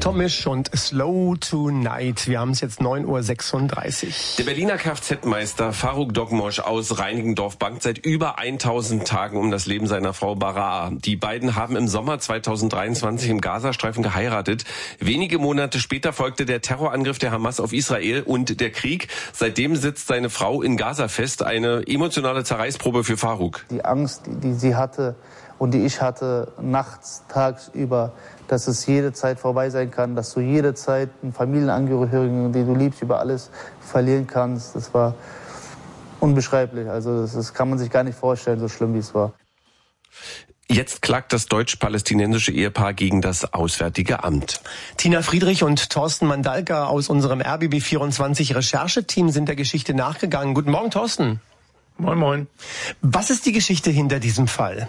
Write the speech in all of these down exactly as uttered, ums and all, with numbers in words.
Tomisch und Slow Tonight. Wir haben es jetzt neun Uhr sechsunddreißig. Der Berliner Kfz-Meister Faruk Dokmosch aus Reinickendorf bangt seit über tausend Tagen um das Leben seiner Frau Baraa. Die beiden haben im Sommer zweitausenddreiundzwanzig im Gazastreifen geheiratet. Wenige Monate später folgte der Terrorangriff der Hamas auf Israel und der Krieg. Seitdem sitzt seine Frau in Gaza fest. Eine emotionale Zerreißprobe für Faruk. Die Angst, die sie hatte und die ich hatte, nachts, tagsüber, dass es jede Zeit vorbei sein kann, dass du jede Zeit einen Familienangehörigen, den du liebst, über alles verlieren kannst. Das war unbeschreiblich. Also das, das kann man sich gar nicht vorstellen, so schlimm wie es war. Jetzt klagt das deutsch-palästinensische Ehepaar gegen das Auswärtige Amt. Tina Friedrich und Thorsten Mandalka aus unserem R B B vierundzwanzig Rechercheteam sind der Geschichte nachgegangen. Guten Morgen, Thorsten. Moin, moin. Was ist die Geschichte hinter diesem Fall?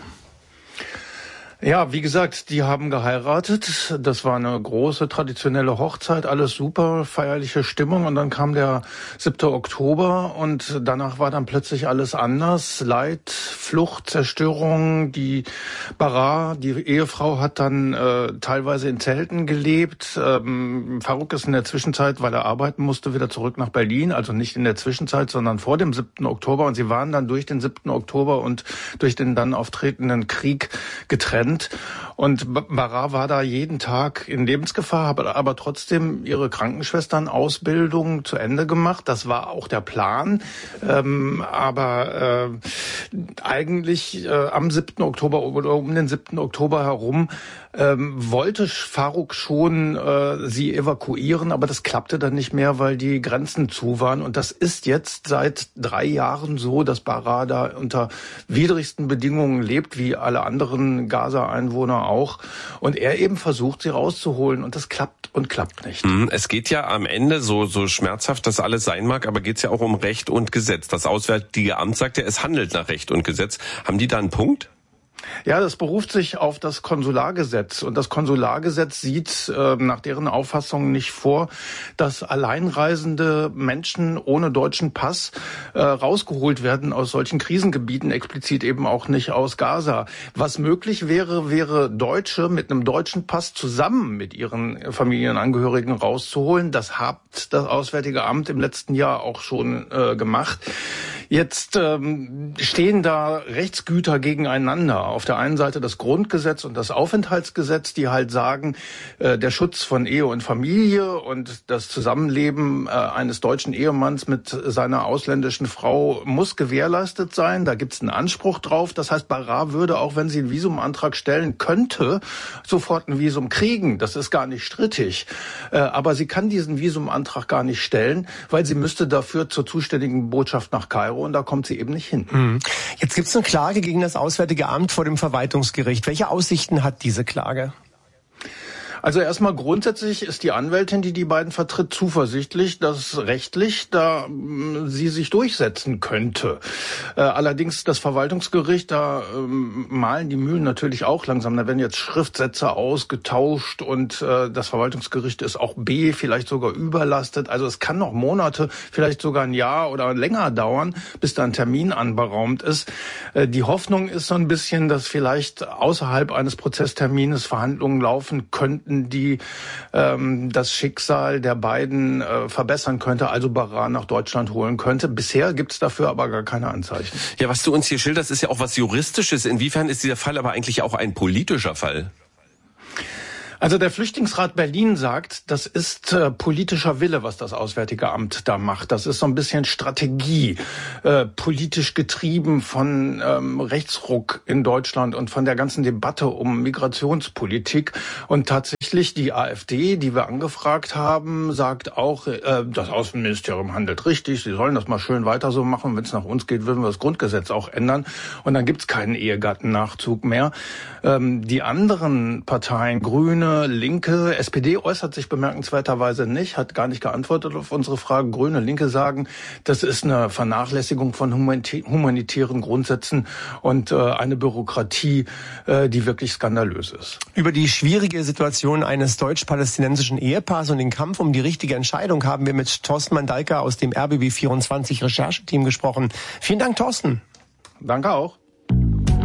Ja, wie gesagt, die haben geheiratet. Das war eine große traditionelle Hochzeit, alles super, feierliche Stimmung. Und dann kam der siebte Oktober und danach war dann plötzlich alles anders. Leid, Flucht, Zerstörung. Die Baraa, die Ehefrau, hat dann äh, teilweise in Zelten gelebt. Ähm, Faruk ist in der Zwischenzeit, weil er arbeiten musste, wieder zurück nach Berlin. Also nicht in der Zwischenzeit, sondern vor dem siebten Oktober. Und sie waren dann durch den siebten Oktober und durch den dann auftretenden Krieg getrennt. Und Baraa war da jeden Tag in Lebensgefahr, hat aber trotzdem ihre Krankenschwesternausbildung zu Ende gemacht. Das war auch der Plan. Ähm, aber äh, eigentlich äh, am siebten Oktober oder um den siebten Oktober herum ähm, wollte Faruk schon äh, sie evakuieren, aber das klappte dann nicht mehr, weil die Grenzen zu waren. Und das ist jetzt seit drei Jahren so, dass Baraa da unter widrigsten Bedingungen lebt, wie alle anderen Gaza-Einwohner auch. Und er eben versucht, sie rauszuholen. Und das klappt und klappt nicht. Es geht ja am Ende, so, so schmerzhaft das alles sein mag, aber geht es ja auch um Recht und Gesetz. Das Auswärtige Amt sagt ja, es handelt nach Recht und Gesetz. Haben die da einen Punkt? Ja, das beruft sich auf das Konsulargesetz. Und das Konsulargesetz sieht äh, nach deren Auffassung nicht vor, dass alleinreisende Menschen ohne deutschen Pass äh, rausgeholt werden aus solchen Krisengebieten, explizit eben auch nicht aus Gaza. Was möglich wäre, wäre Deutsche mit einem deutschen Pass zusammen mit ihren Familienangehörigen rauszuholen. Das hat das Auswärtige Amt im letzten Jahr auch schon äh, gemacht. Jetzt ähm, stehen da Rechtsgüter gegeneinander. Auf der einen Seite das Grundgesetz und das Aufenthaltsgesetz, die halt sagen, äh, der Schutz von Ehe und Familie und das Zusammenleben äh, eines deutschen Ehemanns mit seiner ausländischen Frau muss gewährleistet sein. Da gibt's einen Anspruch drauf. Das heißt, Baraa würde, auch wenn sie einen Visumantrag stellen könnte, sofort ein Visum kriegen. Das ist gar nicht strittig. Äh, aber sie kann diesen Visumantrag gar nicht stellen, weil sie müsste dafür zur zuständigen Botschaft nach Kairo und da kommt sie eben nicht hin. Hm. Jetzt gibt es eine Klage gegen das Auswärtige Amt vor dem Verwaltungsgericht. Welche Aussichten hat diese Klage? Also erstmal grundsätzlich ist die Anwältin, die die beiden vertritt, zuversichtlich, dass rechtlich da äh, sie sich durchsetzen könnte. Äh, allerdings das Verwaltungsgericht, da äh, malen die Mühlen natürlich auch langsam. Da werden jetzt Schriftsätze ausgetauscht und äh, das Verwaltungsgericht ist auch B, vielleicht sogar überlastet. Also es kann noch Monate, vielleicht sogar ein Jahr oder länger dauern, bis da ein Termin anberaumt ist. Äh, die Hoffnung ist so ein bisschen, dass vielleicht außerhalb eines Prozesstermines Verhandlungen laufen könnten, die ähm, das Schicksal der beiden äh, verbessern könnte, also Baraa nach Deutschland holen könnte. Bisher gibt's dafür aber gar keine Anzeichen. Ja, was du uns hier schilderst, ist ja auch was Juristisches. Inwiefern ist dieser Fall aber eigentlich auch ein politischer Fall? Also der Flüchtlingsrat Berlin sagt, das ist äh, politischer Wille, was das Auswärtige Amt da macht. Das ist so ein bisschen Strategie, äh, politisch getrieben von ähm, Rechtsruck in Deutschland und von der ganzen Debatte um Migrationspolitik. Und tatsächlich die AfD, die wir angefragt haben, sagt auch, äh, das Außenministerium handelt richtig, sie sollen das mal schön weiter so machen. Wenn es nach uns geht, würden wir das Grundgesetz auch ändern. Und dann gibt's keinen Ehegattennachzug mehr. Ähm, die anderen Parteien, Grüne, Linke, S P D äußert sich bemerkenswerterweise nicht, hat gar nicht geantwortet auf unsere Fragen. Grüne, Linke sagen, das ist eine Vernachlässigung von humanitären Grundsätzen und äh, eine Bürokratie, äh, die wirklich skandalös ist. Über die schwierige Situation eines deutsch-palästinensischen Ehepaars und den Kampf um die richtige Entscheidung haben wir mit Thorsten Mandalka aus dem R B B vierundzwanzig Rechercheteam gesprochen. Vielen Dank, Thorsten. Danke auch.